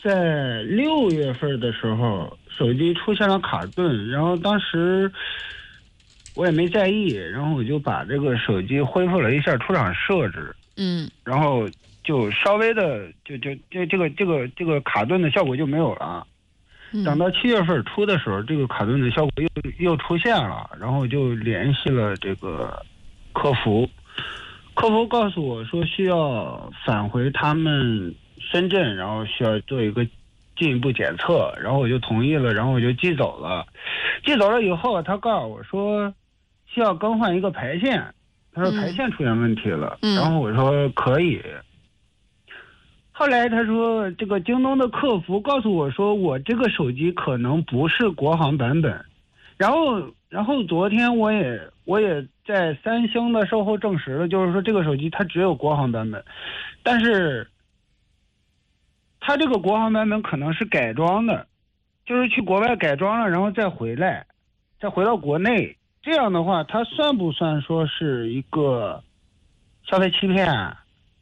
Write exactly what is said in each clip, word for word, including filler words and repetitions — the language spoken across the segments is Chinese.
在六月份的时候，手机出现了卡顿，然后当时我也没在意，然后我就把这个手机恢复了一下出厂设置， 嗯， 然后就稍微的就就这这个这个这个卡顿的效果就没有了。 嗯等到七月份初的时候，这个卡顿的效果又又出现了，然后我就联系了这个客服，客服告诉我说需要返回他们深圳，然后需要做一个进一步检测，然后我就同意了，然后我就寄走了。寄走了以后，他告诉我说需要更换一个排线，他说排线出现问题了， 嗯、 然后我说可以。后来他说这个京东的客服告诉我说我这个手机可能不是国行版本，然后然后昨天我也我也在三星的售后证实了，就是说这个手机它只有国行版本，但是它这个国行版本可能是改装的，就是去国外改装了然后再回来再回到国内，这样的话它算不算说是一个消费欺骗啊？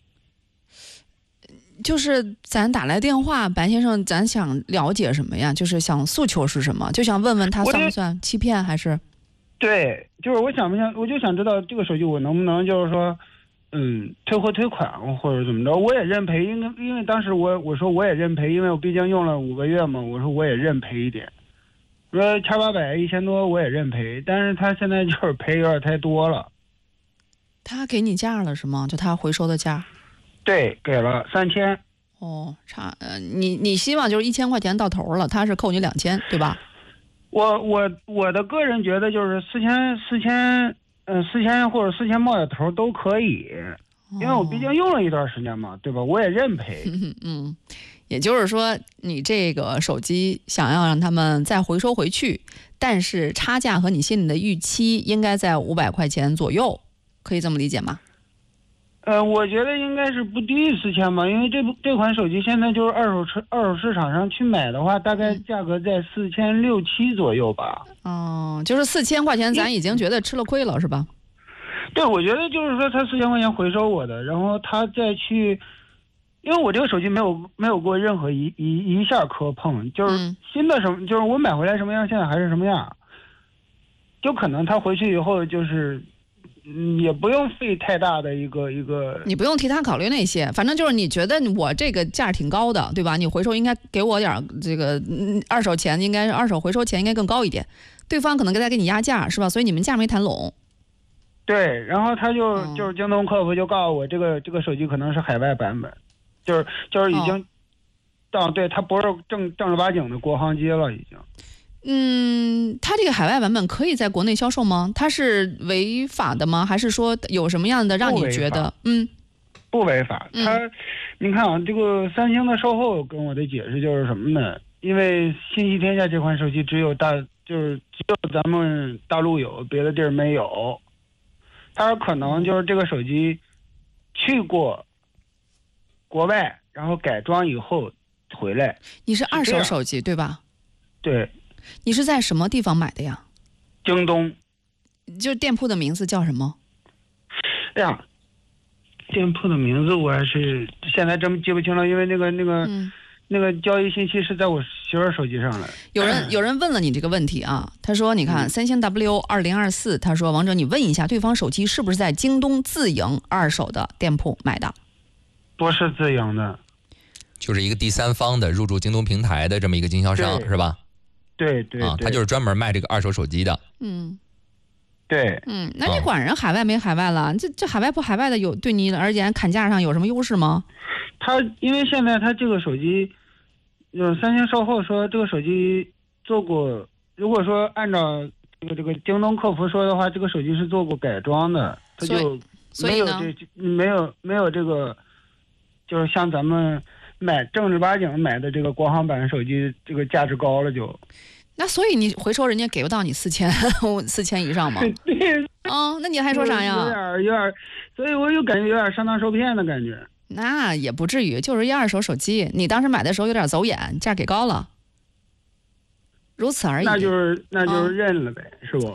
就是咱打来电话，白先生，咱想了解什么呀？就是想诉求是什么？就想问问他算不算欺骗，还是？ 对，就是我想不想，我就想知道这个手机我能不能就是说，嗯，退货退款或者怎么着，我也认赔，因为因为当时我我说我也认赔，因为我毕竟用了五个月嘛，我说我也认赔一点，说千八百一千多我也认赔，但是他现在就是赔有点太多了。 他给你价了是吗？就他回收的价？ 对，给了三千。 哦，差呃，你你希望就是一千块钱到头了，他是扣你两千，对吧？ 我我我的个人觉得就是四千四千，嗯，四千或者四千冒点头都可以，因为我毕竟用了一段时间嘛，对吧？我也认赔。 嗯嗯，也就是说，你这个手机想要让他们再回收回去，但是差价和你心里的预期应该在五百块钱左右，可以这么理解吗？ 呃，我觉得应该是不低于四千吧，因为这部这款手机现在就是二手车二手市场上去买的话，大概价格在四千六七左右吧。 哦、嗯，就是四千块钱，咱已经觉得吃了亏了，是吧？ 对，我觉得就是说他四千块钱回收我的，然后他再去，因为我这个手机没有没有过任何一一一下磕碰，就是新的什么，就是我买回来什么样，现在还是什么样，就可能他回去以后就是。嗯，也不用费太大的一个一个， 你不用替他考虑那些，反正就是你觉得我这个价挺高的，对吧？你回收应该给我点这个嗯二手钱，应该二手回收钱应该更高一点，对方可能再给你压价，是吧？所以你们价没谈拢。 对，然后他就、哦、就是京东客服就告诉我，这个这个手机可能是海外版本，就是就是已经到、哦、对，它不是正正儿八经的国行机了，已经。 嗯，它这个海外版本可以在国内销售吗？它是违法的吗？还是说有什么样的让你觉得嗯不违法？它、嗯，你看啊，这个三星的售后跟我的解释就是什么呢？因为信息天下这款手机只有大就是只有咱们大陆有，别的地儿没有。他说可能就是这个手机去过国外，然后改装以后回来。 你是二手手机对吧？ 对。 你是在什么地方买的呀？ 京东。 就店铺的名字叫什么？ 哎呀，店铺的名字我还是现在真记不清了，因为那个那个、嗯、那个交易信息是在我媳妇手机上的。 有人有人问了你这个问题啊，他说你看、嗯、三星 W 二零二四，他说王者你问一下对方手机是不是在京东自营二手的店铺买的？ 不是自营的， 就是一个第三方的入驻京东平台的这么一个经销商，是吧？ 对 对, 对啊，他就是专门卖这个二手手机的。 嗯， 对， 嗯，那你管人海外没海外了？啊、这这海外不海外的有对你而言砍价上有什么优势吗？ 他因为现在他这个手机，有三星售后说这个手机做过，如果说按照这个这个京东客服说的话，这个手机是做过改装的，他就没有这没有没有这个，就是像咱们。买正儿八经买的这个国行版手机，这个价值高了就。 那所以你回收人家给不到你四千四千以上吗？ 对。 哦，那你还说啥呀？ 有点有点，所以我又感觉有点上当受骗的感觉。 那也不至于，就是一二手手机，你当时买的时候有点走眼，价给高了，如此而已。 那就是那就是认了呗，嗯、是不？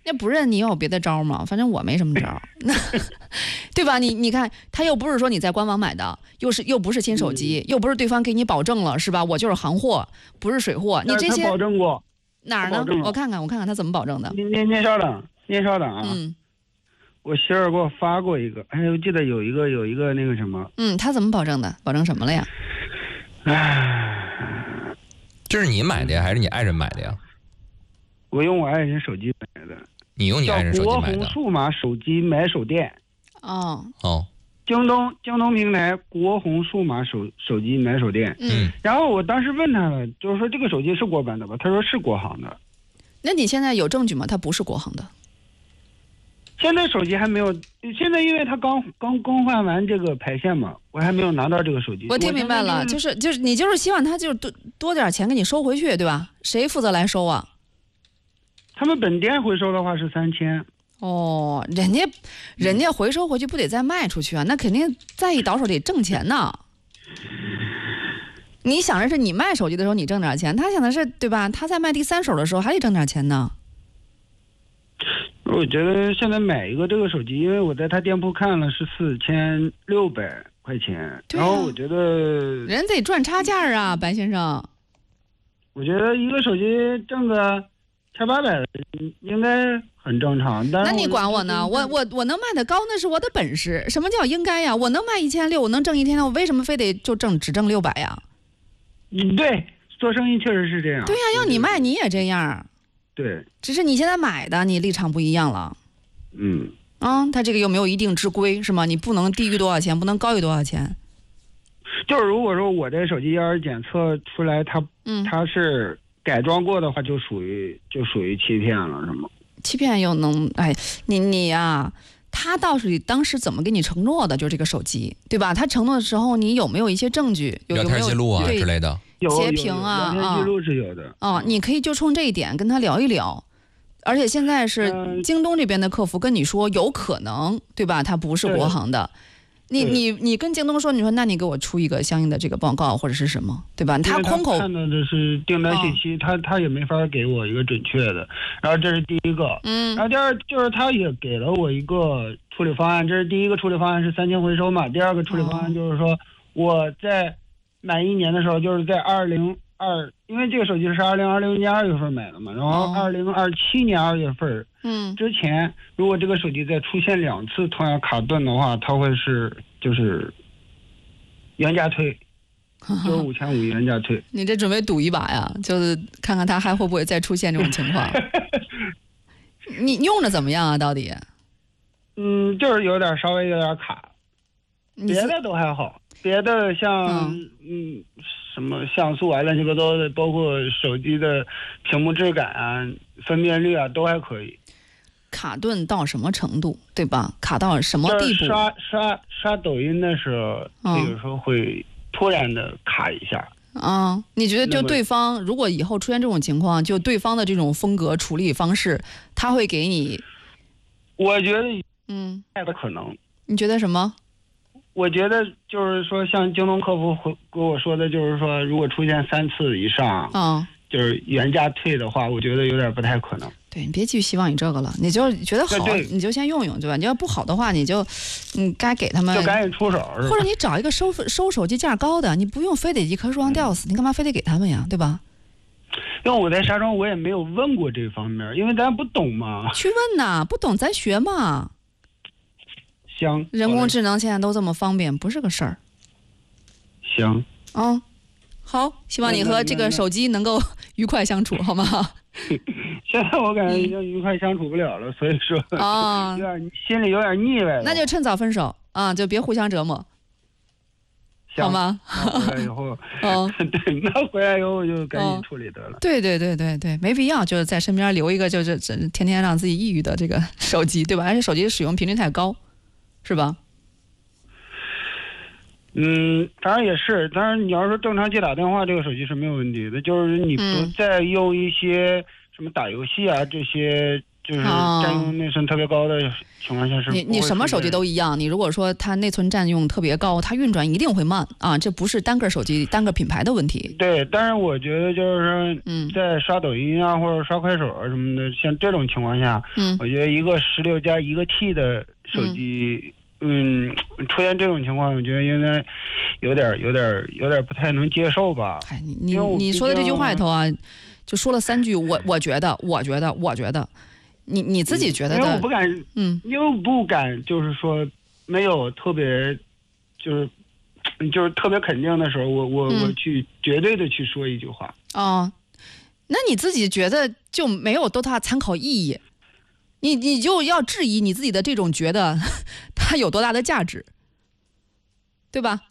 那不认你有别的招吗？反正我没什么招，对吧？你你看，他又不是说你在官网买的，又是又不是新手机，嗯、又不是对方给你保证了，是吧？我就是行货，不是水货。你这些保证过哪儿呢？我看看，我看看他怎么保证的。 您您您稍等，您稍等啊。 嗯， 我媳妇给我发过一个，哎，我记得有一个有一个那个什么。 嗯，他怎么保证的？保证什么了呀？ 唉， 这是你买的呀，还是你爱人买的呀？ 我用我爱人手机买的。 你用你爱人手机买的？ 叫国红数码手机买手店。 哦哦， 京东京东平台国红数码手手机买手店。 嗯， 然后我当时问他了，就是说这个手机是国版的吧？他说是国行的。 那你现在有证据吗？它不是国行的。 现在手机还没有，现在因为他刚刚更换完这个排线嘛，我还没有拿到这个手机。 我听明白了，就是就是你就是希望他就多多点钱给你收回去，对吧？谁负责来收啊？ 他们本店回收的话是三千。 哦，人家人家回收回去不得再卖出去啊？那肯定再一倒手得挣钱呢。你想的是你卖手机的时候你挣点钱，他想的是对吧？他在卖第三手的时候还得挣点钱呢。 我觉得现在买一个这个手机，因为我在他店铺看了是四千六百块钱，啊、然后我觉得人得赚差价啊，白先生。 我觉得一个手机挣个千八百应该很正常。但那你管我呢？我我我能卖得高那是我的本事。什么叫应该呀？我能卖一千六，我能挣一天，我为什么非得就挣只挣六百呀？ 嗯，对，做生意确实是这样。 对呀、啊，要你卖你也这样。 对， 只是你现在买的，你立场不一样了。 嗯， 啊，他这个又没有一定之规，是吗？你不能低于多少钱，不能高于多少钱。 就是如果说我这手机要是检测出来它， 嗯， 它是改装过的话，就属于就属于欺骗了，是吗？ 欺骗又能哎，你你呀、啊，他倒是当时怎么给你承诺的？就这个手机，对吧？他承诺的时候，你有没有一些证据？有聊天记录啊之类的？ 截屏啊， 聊天记录是有的。 哦、啊，你可以就冲这一点跟他聊一聊。而且现在是京东这边的客服跟你说有可能，对吧？它不是国行的。你你你跟京东说，你说那你给我出一个相应的这个报告或者是什么，对吧？他空口看到的是订单信息，哦、他他也没法给我一个准确的。然后这是第一个， 嗯， 然后第二就是他也给了我一个处理方案，这是第一个处理方案是三千回收嘛，第二个处理方案就是说我在满一年的时候，就是在二零二，因为这个手机是二零二零年二月份买的嘛，然后二零二七年二月份， 嗯， 之前如果这个手机再出现两次同样卡顿的话，它会是就是原价退，就是五千五原价退。 你这准备赌一把呀？就是看看它还会不会再出现这种情况。你用着怎么样啊？到底？ 嗯，就是有点稍微有点卡，别的都还好。别的像 嗯, 嗯什么像素啊乱七八糟的，包括手机的屏幕质感啊分辨率啊都还可以。 卡顿到什么程度，对吧？卡到什么地步？ 刷刷刷抖音的时候，嗯、有时候会突然的卡一下。 啊、嗯，你觉得就对方如果以后出现这种情况，就对方的这种风格处理方式，他会给你？ 我觉得嗯， 太不可能。 你觉得什么？ 我觉得就是说，像京东客服回跟我说的，就是说，如果出现三次以上， 嗯， 就是原价退的话，我觉得有点不太可能。 对，你别寄予希望于这个了，你就觉得好，你就先用用，对吧？你要不好的话，你就，你该给他们就赶紧出手， 或者你找一个收收手机价高的，你不用非得一棵树上吊死，嗯、你干嘛非得给他们呀，对吧？ 因为我在沙庄，我也没有问过这方面，因为咱不懂嘛。 去问呐，不懂咱学嘛。 行， 人工智能现在都这么方便，不是个事儿。 行， 嗯，好，希望你和这个手机能够愉快相处，好吗？ 现在我感觉已经愉快相处不了了，所以说啊， 有点心里有点腻歪了。 那就趁早分手啊，就别互相折磨，好吗？ 回来以后， 哦， 对，那回来以后我就赶紧处理得了。 对对对对对，没必要就是在身边留一个就是天天让自己抑郁的这个手机，对吧？而且手机使用频率太高。是吧？ 嗯，当然也是。当然，你要说正常接打电话，这个手机是没有问题的。就是你不再用一些什么打游戏啊这些就是占用内存特别高的情况下是不会你你什么手机都一样，你如果说它内存占用特别高，它运转一定会慢啊，这不是单个手机单个品牌的问题。 对，但是我觉得就是嗯， 在刷抖音啊或者刷快手啊什么的，像这种情况下， 嗯， 我觉得一个十六加一个 T 的手机，嗯，嗯出现这种情况，我觉得应该有点有点有点不太能接受吧。 哎，你你你说的这句话里头啊，就说了三句，我我觉得，我觉得，我觉得。你你自己觉得的？ 因为我不敢， 嗯， 因为我不敢，就是说没有特别，就是就是特别肯定的时候，我我、嗯、我去绝对的去说一句话。 哦，那你自己觉得就没有多大参考意义，你你就要质疑你自己的这种觉得它有多大的价值，对吧？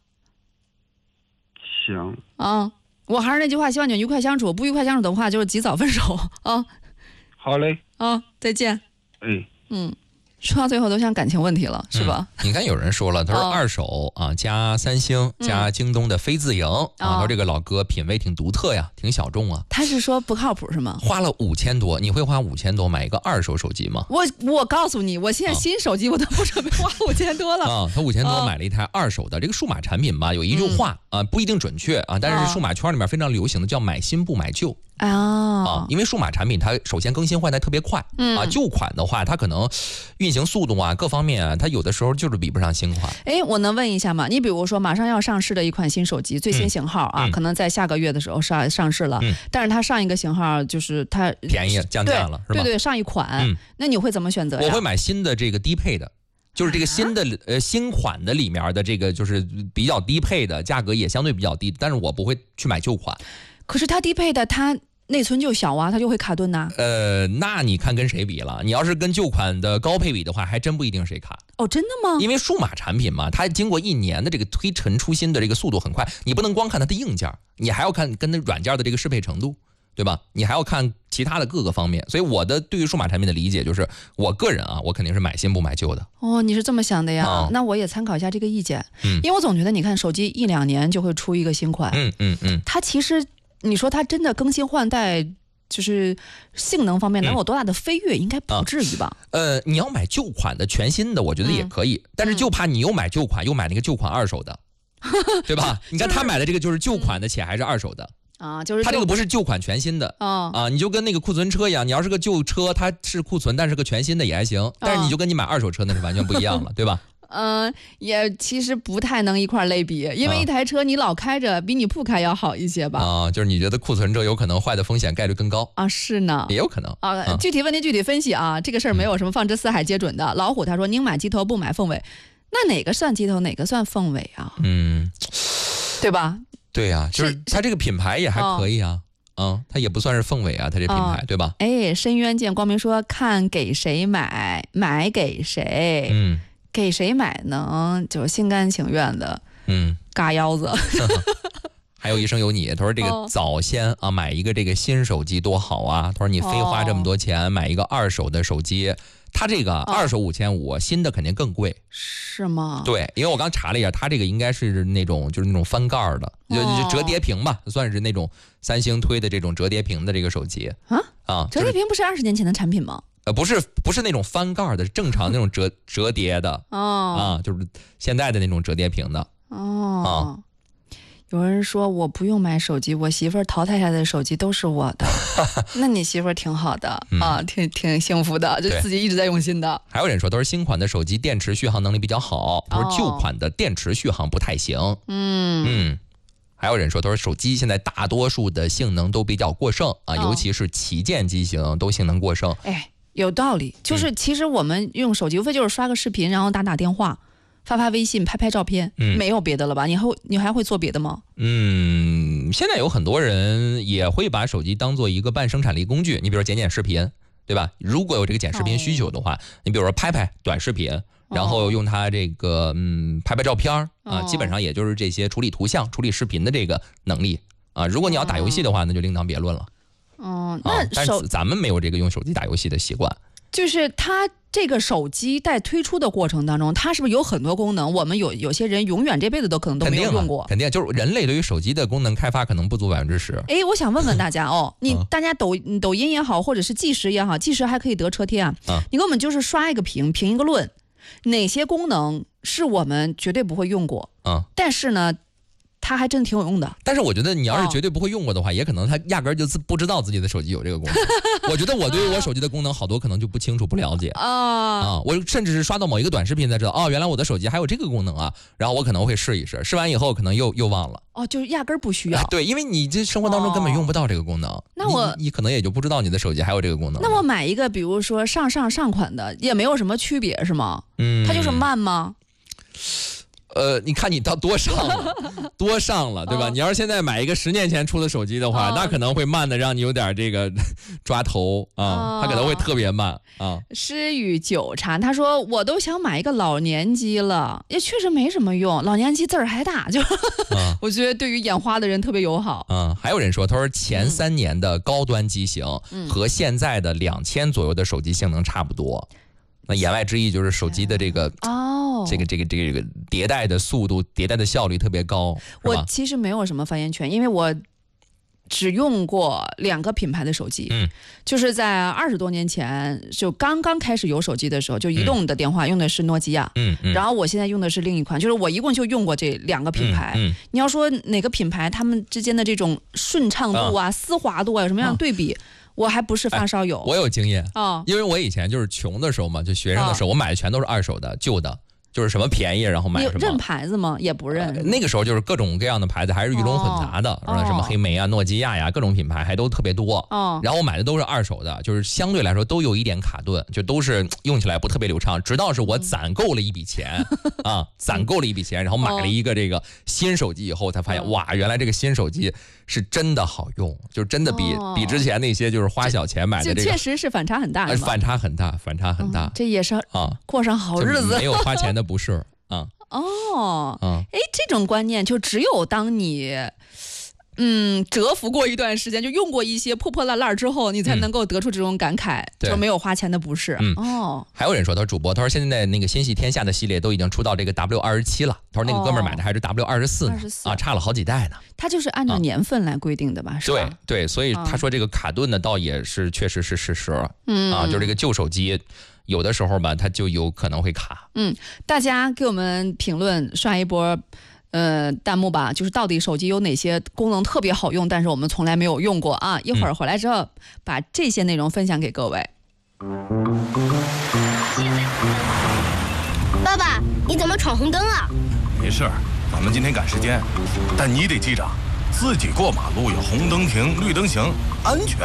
行。 啊，我还是那句话，希望你愉快相处，不愉快相处的话，就是及早分手啊。 好嘞。 啊，再见。 哎， 嗯，说到最后都像感情问题了，是吧？ 嗯、你看有人说了，他说二手、哦、啊加三星加京东的非自营、嗯、啊，他说这个老哥品味挺独特呀，挺小众啊。 他是说不靠谱是吗？ 花了五千多，你会花五千多买一个二手手机吗？ 我我告诉你，我现在新手机我都不准备花五千多了啊。他五千多买了一台二手的、哦、这个数码产品吧，有一句话、嗯、啊不一定准确啊，但是数码圈里面非常流行的叫买新不买旧。 哦、 啊，因为数码产品它首先更新换代特别快，嗯啊，旧款的话它可能运行速度啊各方面啊，它有的时候就是比不上新款。 哎，我能问一下吗？你比如说马上要上市的一款新手机，最新型号啊，嗯、可能在下个月的时候上上市了，嗯、但是它上一个型号就是它便宜降价了，是吧？ 对对，上一款、嗯，那你会怎么选择呀？ 我会买新的这个低配的。就是这个新的、啊、呃新款的里面的这个就是比较低配的，价格也相对比较低，但是我不会去买旧款。 可是它低配的它内存就小啊，它就会卡顿呐、啊。 呃，那你看跟谁比了？你要是跟旧款的高配比的话，还真不一定谁卡。 哦，真的吗？ 因为数码产品嘛，它经过一年的这个推陈出新的这个速度很快，你不能光看它的硬件，你还要看跟它软件的这个适配程度，对吧？你还要看其他的各个方面。所以我的对于数码产品的理解就是，我个人啊，我肯定是买新不买旧的。 哦，你是这么想的呀？ 哦、 那我也参考一下这个意见。 嗯， 因为我总觉得，你看手机一两年就会出一个新款。 嗯嗯嗯， 它其实你说它真的更新换代。就是性能方面能有多大的飞跃、嗯、应该不至于吧、 嗯、呃，你要买旧款的全新的我觉得也可以、嗯、但是就怕你又买旧款、嗯、又买那个旧款二手的对吧、就是、你看他买的这个就是旧款的且还是二手的啊，就是他这个不是旧款全新的、 哦、 啊，你就跟那个库存车一样，你要是个旧车它是库存但是个全新的也还行，但是你就跟你买二手车那是完全不一样了对吧？ 嗯、呃，也其实不太能一块类比，因为一台车你老开着比你不开要好一些吧？ 啊，就是你觉得库存车有可能坏的风险概率更高啊？是呢， 也有可能啊。嗯、具体问题具体分析啊，这个事儿没有什么放之四海皆准的。嗯、老虎他说宁买鸡头不买凤尾，那哪个算鸡头，哪个算凤尾啊？ 嗯， 对吧？ 对呀、啊，就是它这个品牌也还可以啊。嗯，它也不算是凤尾啊，它这品牌、哦、对吧？ 哎，深渊见光明说看给谁买，买给谁。 嗯。 给谁买呢？就是心甘情愿的， 嗯， 嘎腰子。 还有一生有你，他说这个早先啊买一个这个新手机多好啊！他说你非花这么多钱买一个二手的手机，他这个二手五千五，新的肯定更贵， 是吗？ 对，因为我刚查了一下，他这个应该是那种就是那种翻盖的，就就折叠屏吧，算是那种三星推的这种折叠屏的这个手机啊啊， 折叠屏不是二十年前的产品吗？ 呃，不是，不是那种翻盖的，正常那种折折叠的哦， 啊，就是现在的那种折叠屏的哦。啊，有人说我不用买手机，我媳妇儿淘汰下的手机都是我的。那你媳妇儿挺好的、嗯、啊，挺挺幸福的，就自己一直在用心的。 还有人说都是新款的手机电池续航能力比较好，他说旧款的电池续航不太行。 嗯嗯。还有人说，都是手机现在大多数的性能都比较过剩啊，哦、尤其是旗舰机型都性能过剩。 哎，有道理，就是其实我们用手机无非就是刷个视频，然后打打电话，发发微信，拍拍照片，嗯、没有别的了吧？你还你还会做别的吗？ 嗯，现在有很多人也会把手机当做一个半生产力工具，你比如说剪剪视频，对吧？如果有这个剪视频需求的话，哦、你比如说拍拍短视频。然后用它这个嗯拍拍照片啊，基本上也就是这些处理图像、处理视频的这个能力啊。如果你要打游戏的话，那就另当别论了。 哦，那但是咱们没有这个用手机打游戏的习惯。 就是它这个手机在推出的过程当中，它是不是有很多功能？我们有有些人永远这辈子都可能都没有用过。 肯定、啊，肯定就是人类对于手机的功能开发可能不足百分之十。 哎，我想问问大家哦，你大家抖抖音也好，或者是计时也好，计时还可以得车贴啊。嗯、你给我们就是刷一个屏，评一个论，哪些功能是我们绝对不会用过？嗯，但是呢。它还真挺有用的， 但是我觉得你要是绝对不会用过的话，哦、也可能他压根儿就自不知道自己的手机有这个功能。我觉得我对于我手机的功能好多可能就不清楚不了解啊啊！我甚至是刷到某一个短视频才知道，哦，原来我的手机还有这个功能啊，然后我可能会试一试，试完以后可能又又忘了。 哦，就是压根儿不需要、 啊。对，因为你这生活当中根本用不到这个功能，哦、 那我你, 你可能也就不知道你的手机还有这个功能。 那我买一个，比如说上上上款的，也没有什么区别是吗？嗯，它就是慢吗？ 呃，你看你到多上了，多上了，对吧？哦、你要是现在买一个十年前出的手机的话，哦、那可能会慢的让你有点这个抓头啊，哦、它可能会特别慢啊。 诗与酒茶，他说我都想买一个老年机了，也确实没什么用，老年机字儿还大，就、啊、我觉得对于眼花的人特别友好。 嗯，还有人说，他说前三年的高端机型和现在的两千左右的手机性能差不多。那言外之意就是手机的这个哦，这个这个这个这个迭代的速度、迭代的效率特别高。 我其实没有什么发言权，因为我只用过两个品牌的手机，嗯，就是在二十多年前就刚刚开始有手机的时候，就移动的电话用的是诺基亚，嗯，嗯然后我现在用的是另一款，就是我一共就用过这两个品牌。嗯嗯、你要说哪个品牌他们之间的这种顺畅度啊、啊丝滑度啊有什么样的对比？啊我还不是发烧友、 哎，我有经验哦，因为我以前就是穷的时候嘛，就学生的时候，哦、我买的全都是二手的、旧的，就是什么便宜然后买什么。 认牌子吗？也不认、 呃。那个时候就是各种各样的牌子，还是鱼龙混杂的，哦、什么黑莓啊、诺基亚呀，各种品牌还都特别多。哦。然后我买的都是二手的，就是相对来说都有一点卡顿，就都是用起来不特别流畅。直到是我攒够了一笔钱、嗯、啊，攒够了一笔钱，然后买了一个这个新手机以后，才发现、哦、哇，原来这个新手机是真的好用，就真的比、哦、比之前那些就是花小钱买的这个， 确实是反差很大、 呃，反差很大，反差很大。 嗯、这也是啊，过上好日子， 没有花钱的不是啊。 哦，嗯，哎，这种观念就只有当你。嗯，蛰伏过一段时间，就用过一些破破烂烂之后，你才能够得出这种感慨，嗯、就没有花钱的不是。嗯、哦， 还有人说，他说主播，他说现在那个心系天下的系列都已经出到这个 W 二十七了，他说那个哥们儿买的还是 W 二十四啊，差了好几代呢。 他就是按照年份来规定的吧？啊、是吧？对对，所以他说这个卡顿呢，倒也是确实是事实。嗯啊，就是这个旧手机。有的时候吧，它就有可能会卡。嗯， 大家给我们评论刷一波。呃，弹幕吧，就是到底手机有哪些功能特别好用，但是我们从来没有用过啊！一会儿回来之后，把这些内容分享给各位。 爸爸，你怎么闯红灯啊？ 没事儿，咱们今天赶时间，但你得记着，自己过马路有红灯停，绿灯行，安全。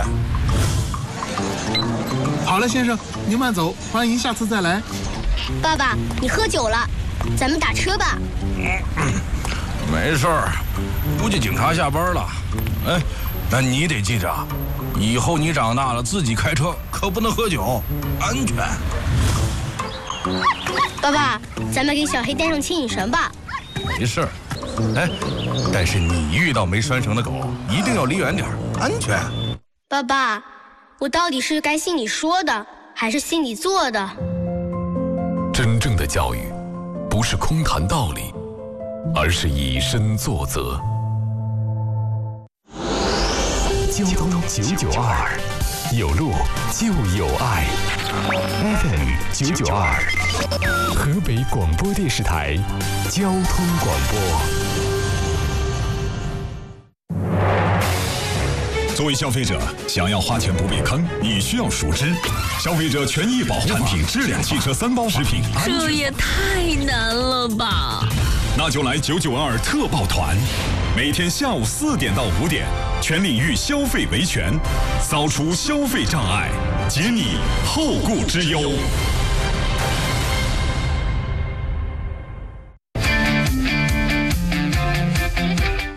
好了，先生，您慢走，欢迎下次再来。 爸爸，你喝酒了，咱们打车吧。 嗯没事儿，估计警察下班了。哎，那你得记着，以后你长大了自己开车可不能喝酒，安全。 爸爸，咱们给小黑带上牵引绳吧。 没事儿，哎，但是你遇到没拴绳的狗，一定要离远点，安全。 爸爸，我到底是该信你说的，还是信你做的？ 真正的教育，不是空谈道理。而是以身作则。交通九九二，有路就有爱。F M 九九二，河北广播电视台交通广播。 作为消费者，想要花钱不被坑，你需要熟知消费者权益保护产品质量汽车三包食品安全。 这也太难了吧！ 那就来九九二特报团，每天下午四点到五点，全领域消费维权，扫除消费障碍，解你后顾之忧。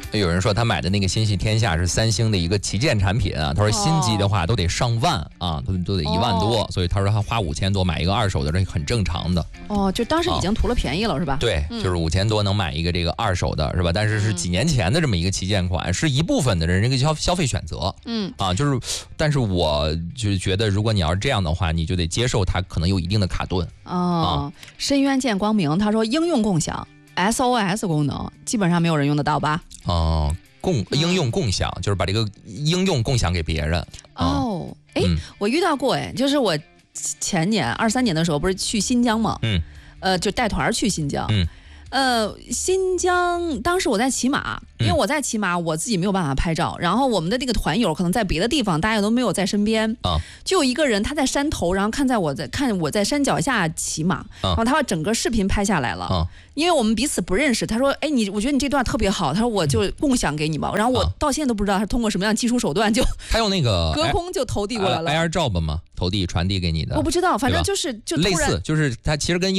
有人说他买的那个新系天下是三星的一个旗舰产品啊，他说新机的话都得上万啊，都都得一万多， 哦、 所以他说他花五千多买一个二手的，这很正常的。 哦，就当时已经图了便宜了、啊、是吧？ 对， 嗯、 就是五千多能买一个这个二手的是吧？但是是几年前的这么一个旗舰款，嗯、是一部分的人这个消消费选择。 嗯啊，就是，但是我就觉得，如果你要是这样的话，你就得接受它可能有一定的卡顿。 哦，啊、深渊见光明，他说应用共享 S O S 功能基本上没有人用得到吧？ 哦、呃，共应用共享、嗯、就是把这个应用共享给别人。 哦，哎、 嗯， 我遇到过哎，就是我前年二三年的时候不是去新疆嘛， 嗯， 呃，就带团去新疆， 嗯。 呃，新疆当时我在骑马，因为我在骑马，我自己没有办法拍照。然后我们的这个团友可能在别的地方，大家都没有在身边啊。 就有一个人他在山头，然后看在我在看我在山脚下骑马，然后他把整个视频拍下来了。 啊， 因为我们彼此不认识，他说：“哎，你我觉得你这段特别好。”他说：“我就共享给你吧。”然后我到现在都不知道他通过什么样的技术手段就他用那个隔空就投递过来了 ，AirDrop 吗？投递传递给你的？ 我不知道，反正就是就突然类似，就是他其实跟